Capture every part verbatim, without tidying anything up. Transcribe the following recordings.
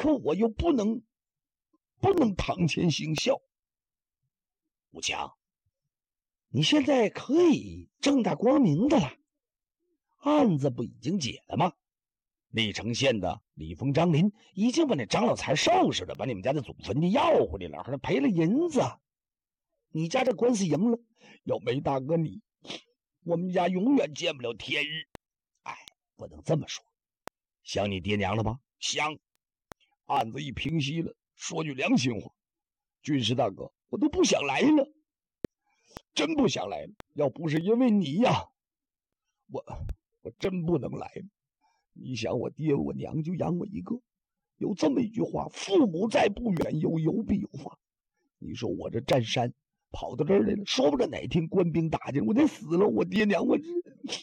可我又不能不能堂前行孝。武强，你现在可以正大光明的了，案子不已经解了吗？历城县的李峰、张林已经把那张老财收拾了，把你们家的祖坟就要回来了，还赔了银子。你家这官司赢了，要没大哥你，我们家永远见不了天日。哎，不能这么说。想你爹娘了吧？想。案子一平息了，说句良心话，军师大哥，我都不想来了，真不想来了。要不是因为你呀，我我真不能来了。你想，我爹我娘就养我一个，有这么一句话：父母在不远游，有必有方。你说我这占山跑到这儿来了，说不准哪天官兵打进来，我得死了。我爹娘，我这……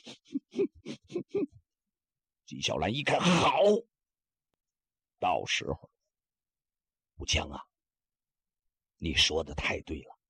纪晓岚一看，好，到时候，武强啊，你说的太对了。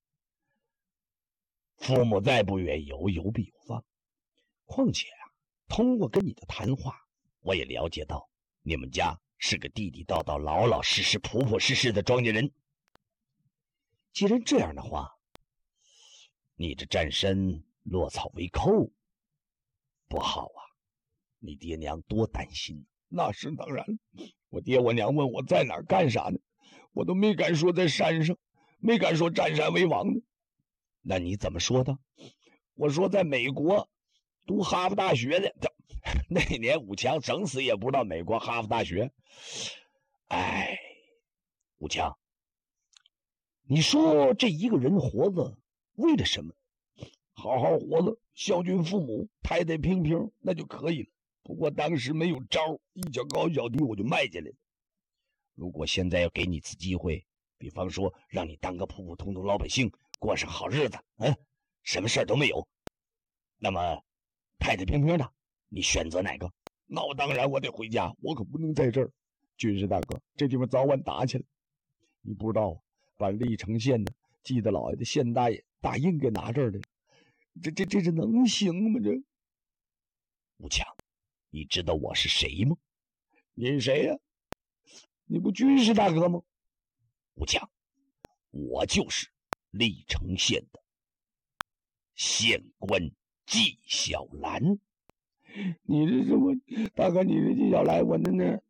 父母在不远游，有必有方。况且啊，通过跟你的谈话，我也了解到你们家是个地地道道、老老实实、朴朴实实的庄稼人。既然这样的话，你这占山落草为寇，不好啊！你爹娘多担心。那是当然，我爹我娘问我在哪儿干啥呢，我都没敢说在山上，没敢说占山为王呢。那你怎么说的？我说在美国读哈佛大学的。那年武强整死也不知道美国哈佛大学。哎，武强，你说这一个人活着为了什么？好好活着，孝敬父母，太太平平，那就可以了。不过当时没有招，一脚高一脚低，我就迈进来了。如果现在要给你次机会，比方说让你当个普普通通老百姓，过上好日子，嗯，什么事儿都没有，那么太太平平的，你选择哪个？那我当然我得回家，我可不能在这儿。军师大哥，这地方早晚打起来，你不知道，把历城县的季大老爷的县大爷大印给拿这儿来了，这这这这能行吗？这武强，你知道我是谁吗？你谁呀、啊？你不军师大哥吗？武强，我就是历城县的县官纪晓岚。你这什么大哥？你这纪晓岚，我在那儿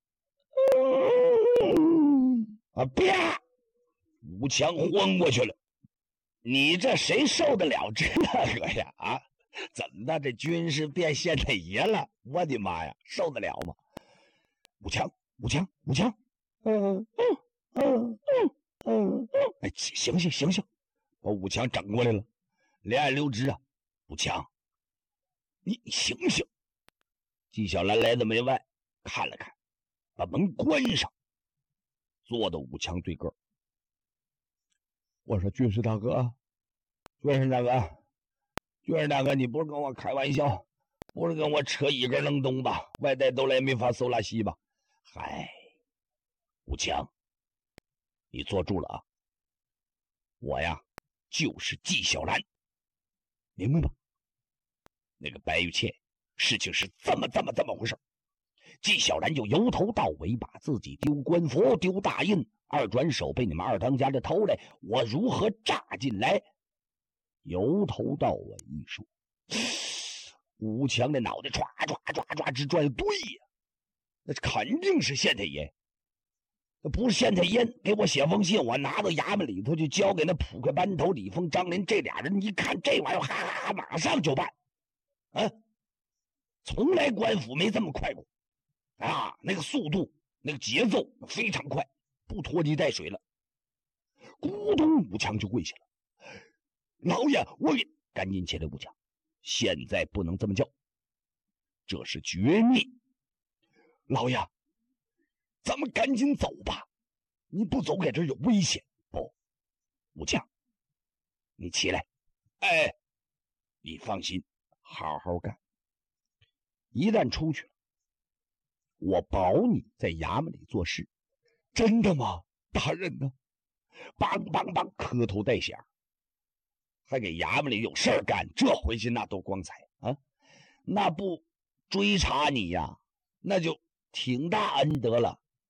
啊啪，武强昏过去了。你这谁受得了这个呀？啊，怎么的？这军师变县太爷了？我的妈呀，受得了吗？武强，武强，武强，嗯嗯嗯嗯嗯，哎，醒醒醒醒！把武强整过来了，连按溜直啊！武强，你你醒醒！纪晓岚来到门外看了看，把门关上，坐到武强对个。我说军师大哥，军师大哥，军师大哥，你不是跟我开玩笑，不是跟我扯一根冷冻吧？外带都来没法搜拉稀吧？嗨，武强，你坐住了啊！我呀，就是纪晓岚，明白吗？那个白玉倩，事情是这么这么这么回事。纪晓岚就由头到尾把自己丢官佛、丢大印，二转手被你们二当家的偷来，我如何炸进来，由头到尾一说，武强的脑袋唰唰唰唰直转。对呀，那肯定是县太爷。不是县太爷给我写封信，我拿到衙门里头就交给那扑克班头李峰、张林这俩人，一看这玩意儿，哈哈哈，马上就办。啊，从来官府没这么快过啊！那个速度，那个节奏非常快，不拖泥带水了。咕咚，武强就跪下了。老爷，我给赶紧起来，武强，现在不能这么叫，这是绝密。老爷，咱们赶紧走吧，你不走在这儿有危险。不，武强，你起来。哎，你放心，好好干。一旦出去了，我保你在衙门里做事。真的吗，大人呢？梆梆梆，磕头带响，还给衙门里有事儿干，这回去那多光彩啊！那不追查你呀，那就挺大恩德了。